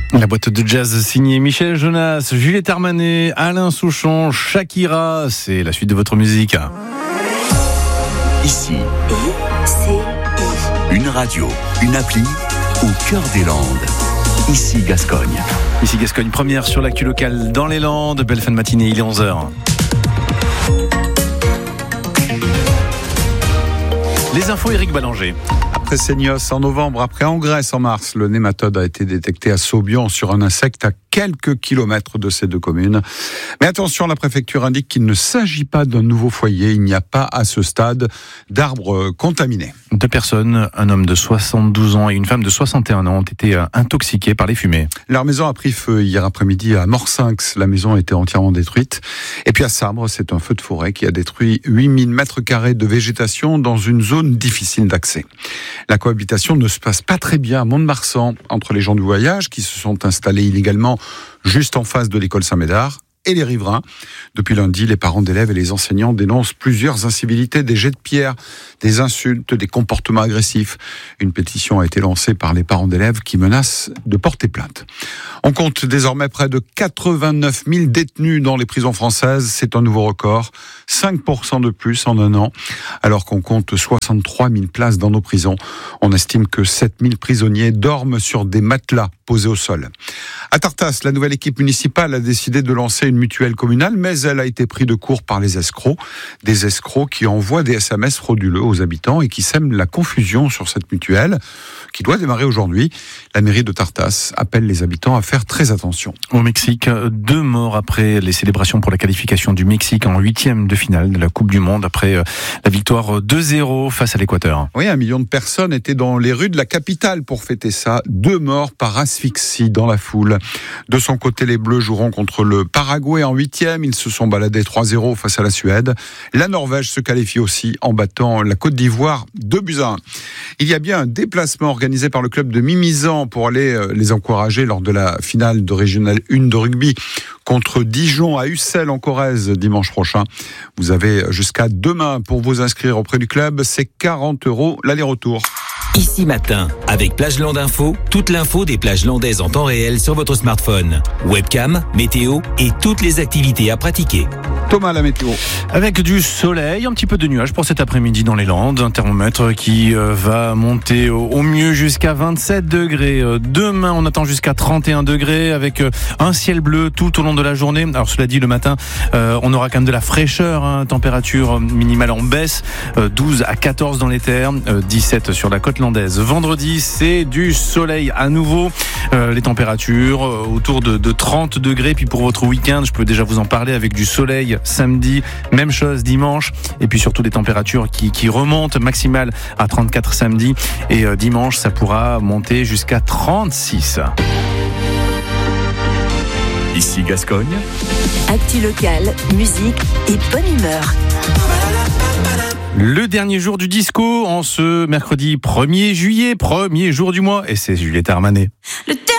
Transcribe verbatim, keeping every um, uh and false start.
La boîte de jazz signée Michel Jonas, Juliette Armanet, Alain Souchon, Shakira. C'est la suite de votre musique. Ici, I C I. une radio, une appli au cœur des Landes. Ici Gascogne. Ici Gascogne, première sur l'actu locale dans les Landes. Belle fin de matinée, il est onze heures. Les infos, Éric Ballanger. Après Seignos en novembre, après en Grèce en mars, le nématode a été détecté à Saubion sur un insecte à quelques kilomètres de ces deux communes. Mais attention, la préfecture indique qu'il ne s'agit pas d'un nouveau foyer. Il n'y a pas à ce stade d'arbres contaminés. Deux personnes, un homme de soixante-douze ans et une femme de soixante et un ans, ont été intoxiquées par les fumées. Leur maison a pris feu hier après-midi à Morsinx. La maison a été entièrement détruite. Et puis à Sabre, c'est un feu de forêt qui a détruit huit mille mètres carrés de végétation dans une zone difficile d'accès. La cohabitation ne se passe pas très bien à Mont-de-Marsan entre les gens du voyage qui se sont installés illégalement juste en face de l'école Saint-Médard et les riverains. Depuis lundi, les parents d'élèves et les enseignants dénoncent plusieurs incivilités, des jets de pierre, des insultes, des comportements agressifs. Une pétition a été lancée par les parents d'élèves qui menacent de porter plainte. On compte désormais près de quatre-vingt-neuf mille détenus dans les prisons françaises. C'est un nouveau record, cinq pour cent de plus en un an, alors qu'on compte soixante-trois mille places dans nos prisons. On estime que sept mille prisonniers dorment sur des matelas posés au sol. À Tartas, la nouvelle équipe municipale a décidé de lancer une mutuelle communale, mais elle a été prise de court par les escrocs. Des escrocs qui envoient des S M S frauduleux aux habitants et qui sèment la confusion sur cette mutuelle, qui doit démarrer aujourd'hui. La mairie de Tartas appelle les habitants à faire très attention. Au Mexique, deux morts après les célébrations pour la qualification du Mexique en huitième de finale de la Coupe du Monde, après la victoire deux zéro face à l'Équateur. Oui, un million de personnes étaient dans les rues de la capitale pour fêter ça. Deux morts par asphyxie dans la foule. De son côté, les Bleus joueront contre le Paraguay en huitième. Ils se sont baladés trois zéro face à la Suède. La Norvège se qualifie aussi en battant la Côte d'Ivoire deux buts à un. Il y a bien un déplacement organisé par le club de Mimizan pour aller les encourager lors de la finale de Régional un de rugby contre Dijon à Ussel en Corrèze dimanche prochain. Vous avez jusqu'à demain pour vous inscrire auprès du club. C'est quarante euros l'aller-retour. Ici Matin, avec Plage Land Info, toute l'info des plages landaises en temps réel sur votre smartphone. Webcam, météo et toutes les activités à pratiquer. Thomas, la météo. Avec du soleil, un petit peu de nuages pour cet après-midi dans les Landes. Un thermomètre qui va monter au mieux jusqu'à vingt-sept degrés. Demain, on attend jusqu'à trente et un degrés avec un ciel bleu tout au long de la journée. Alors cela dit, le matin, on aura quand même de la fraîcheur. Hein, température minimale en baisse, douze à quatorze dans les terres, dix-sept sur la côte landaise. Vendredi, c'est du soleil à nouveau. Euh, les températures euh, autour de, de trente degrés. Puis pour votre week-end, je peux déjà vous en parler avec du soleil samedi. Même chose dimanche. Et puis surtout des températures qui, qui remontent maximales à trente-quatre samedi. Et euh, dimanche, ça pourra monter jusqu'à trente-six. Ici Gascogne. Actu locale, musique et bonne humeur. Le dernier jour du disco en ce mercredi premier juillet, premier jour du mois, et c'est Juliette Armanet. Le